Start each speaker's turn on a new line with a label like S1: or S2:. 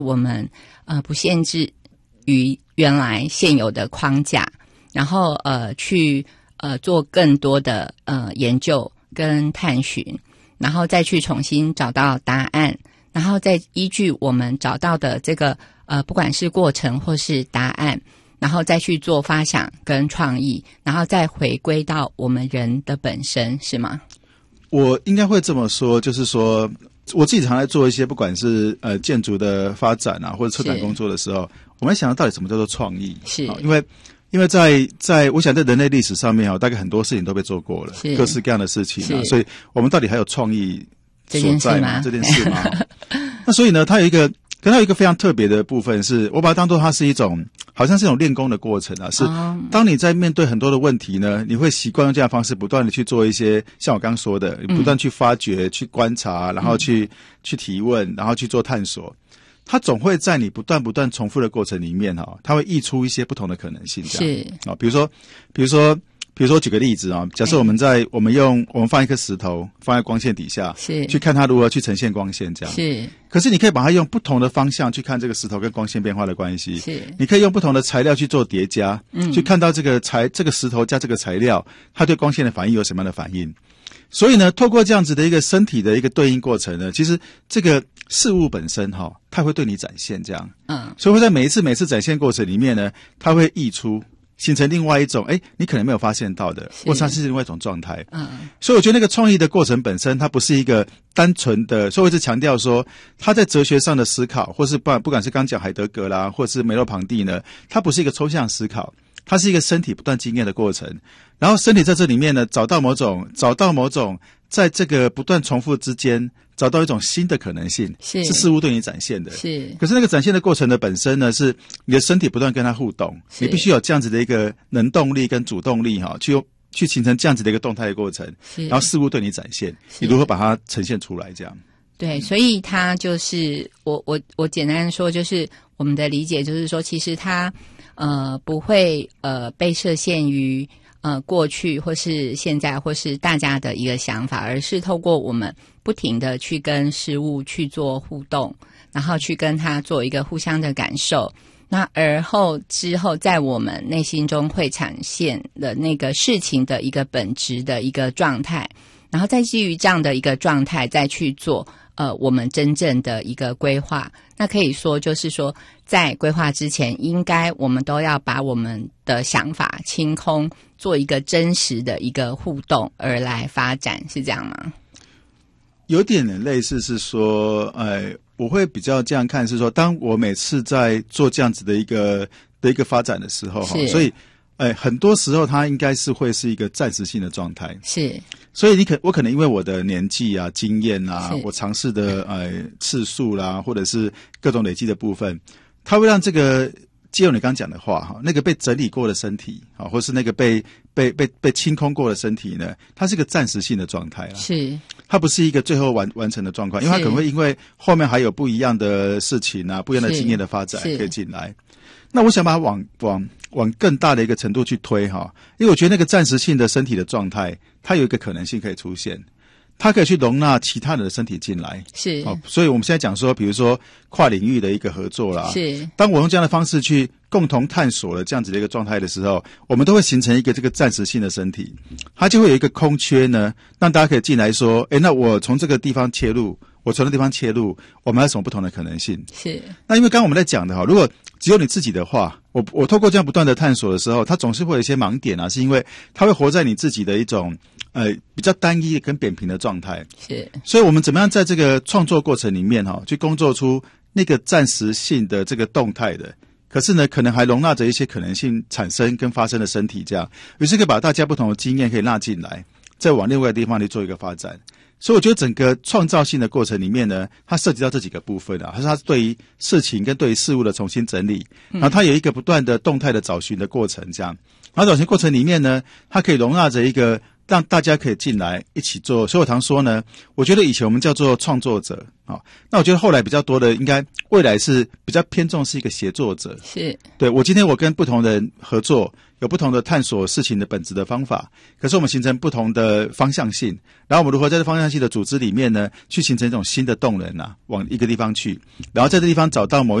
S1: 我们不限制于原来现有的框架，然后去做更多的研究跟探寻，然后再去重新找到答案，然后再依据我们找到的这个不管是过程或是答案，然后再去做发想跟创意，然后再回归到我们人的本身，是吗？
S2: 我应该会这么说，就是说我自己常在做一些不管是建筑的发展啊，或者策展工作的时候，我们想到到底什么叫做创意？是因为在我想在人类历史上面大概很多事情都被做过了，各式各样的事情啊，所以我们到底还有创意所在吗？这件事吗？那所以呢，它有一个非常特别的部分，是我把它当作它是一种好像是一种练功的过程啊，是当你在面对很多的问题呢，你会习惯用这样的方式不断的去做一些像我刚刚说的，你不断去发掘、去观察，然后去提问，然后去做探索。它总会在你不断重复的过程里面它会溢出一些不同的可能性。这样是比如说举个例子假设我们放一颗石头放在光线底下，是去看它如何去呈现光线这样。是，可是你可以把它用不同的方向去看这个石头跟光线变化的关系。是，你可以用不同的材料去做叠加，去看到这个石头加这个材料，它对光线的反应有什么样的反应。所以呢，透过这样子的一个身体的一个对应过程呢，其实这个事物本身它会对你展现这样。所以会在每一次展现过程里面呢，它会溢出形成另外一种你可能没有发现到的，或者它是另外一种状态。所以我觉得那个创意的过程本身，它不是一个单纯的，所以我一直强调说，它在哲学上的思考，或是不管是刚讲海德格啦，或是梅洛庞蒂呢，它不是一个抽象思考，它是一个身体不断经验的过程。然后身体在这里面呢，找到某种在这个不断重复之间找到一种新的可能性，是事物对你展现的。是，可是那个展现的过程的本身呢，是你的身体不断跟它互动，你必须有这样子的一个能动力跟主动力去形成这样子的一个动态的过程，然后事物对你展现，你如何把它呈现出来这样。
S1: 对，所以它就是我简单说，就是我们的理解就是说，其实它不会被设限于过去或是现在或是大家的一个想法，而是透过我们不停的去跟事物去做互动，然后去跟它做一个互相的感受，那之后在我们内心中会产现的那个事情的一个本质的一个状态，然后再基于这样的一个状态再去做我们真正的一个规划。那可以说就是说，在规划之前，应该我们都要把我们的想法清空，做一个真实的一个互动而来发展，是这样吗？
S2: 有点类似是说我会比较这样看，是说当我每次在做这样子的一个发展的时候所以很多时候它应该是会是一个暂时性的状态。是，所以我可能因为我的年纪啊、经验啊，我尝试的次数啦，或者是各种累积的部分，它会让这个借用你刚讲的话那个被整理过的身体或是那个被清空过的身体呢，它是一个暂时性的状态啦。是，它不是一个最后完成的状况，因为它可能会因为后面还有不一样的事情啊、不一样的经验的发展可以进来。那我想把它往更大的一个程度去推因为我觉得那个暂时性的身体的状态，它有一个可能性可以出现，它可以去容纳其他人的身体进来。是，所以我们现在讲说，比如说跨领域的一个合作啦，是，当我用这样的方式去共同探索了这样子的一个状态的时候，我们都会形成一个这个暂时性的身体，它就会有一个空缺呢，让大家可以进来说，那我从这个地方切入，我从那地方切入，我们还有什么不同的可能性？是。那因为刚刚我们在讲的如果只有你自己的话，我透过这样不断的探索的时候，它总是会有一些盲点啊，是因为它会活在你自己的一种比较单一跟扁平的状态。是。所以我们怎么样在这个创作过程里面去工作出那个暂时性的这个动态的，可是呢可能还容纳着一些可能性产生跟发生的身体这样，于是可以把大家不同的经验可以纳进来，再往另外的地方去做一个发展。所以我觉得整个创造性的过程里面呢，它涉及到这几个部分它是对于事情跟对于事物的重新整理，然后它有一个不断的动态的找寻的过程这样。然后找寻过程里面呢，它可以容纳着一个让大家可以进来一起做。所以我常说呢，我觉得以前我们叫做创作者，那我觉得后来比较多的，应该未来是比较偏重是一个协作者。
S1: 是，
S2: 对，我今天我跟不同人合作，有不同的探索事情的本质的方法，可是我们形成不同的方向性，然后我们如何在这方向性的组织里面呢，去形成一种新的动能啊，往一个地方去，然后在这地方找到某